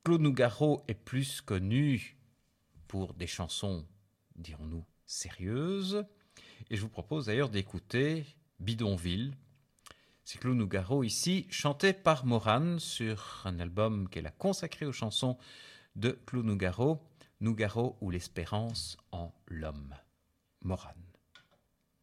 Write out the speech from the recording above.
Claude Nougaro est plus connu pour des chansons, dirons-nous, sérieuses. Et je vous propose d'ailleurs d'écouter Bidonville. C'est Claude Nougaro ici, chanté par Morane sur un album qu'elle a consacré aux chansons de Claude Nougaro, Nougaro ou l'espérance en l'homme. Morane.